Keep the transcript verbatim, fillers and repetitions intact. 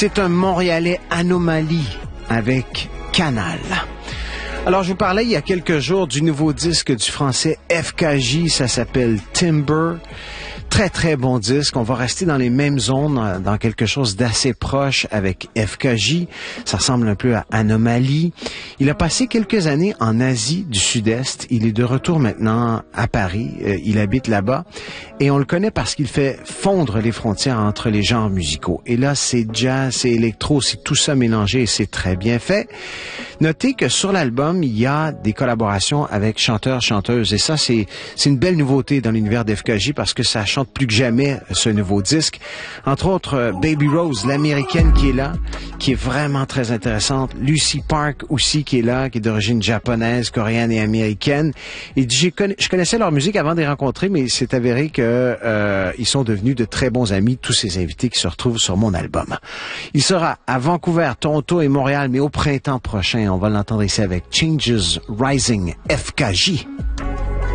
C'est un Montréalais anomalie avec Canal. Alors, je vous parlais il y a quelques jours du nouveau disque du français F K J, ça s'appelle Timber. Très, très bon disque. On va rester dans les mêmes zones, dans quelque chose d'assez proche avec F K J. Ça ressemble un peu à Anomalie. Il a passé quelques années en Asie du Sud-Est. Il est de retour maintenant à Paris. Euh, il habite là-bas. Et on le connaît parce qu'il fait fondre les frontières entre les genres musicaux. Et là, c'est jazz, c'est électro, c'est tout ça mélangé et c'est très bien fait. Notez que sur l'album, il y a des collaborations avec chanteurs, chanteuses. Et ça, c'est, c'est une belle nouveauté dans l'univers d'F K J parce que ça chante plus que jamais ce nouveau disque. Entre autres, Baby Rose, l'américaine qui est là, qui est vraiment très intéressante. Lucy Park aussi qui est là, qui est d'origine japonaise, coréenne et américaine. Et je connaissais leur musique avant de les rencontrer, mais c'est avéré que euh, ils sont devenus de très bons amis, tous ces invités qui se retrouvent sur mon album. Il sera à Vancouver, Toronto et Montréal, mais au printemps prochain. On va l'entendre ici avec Changes Rising F K J.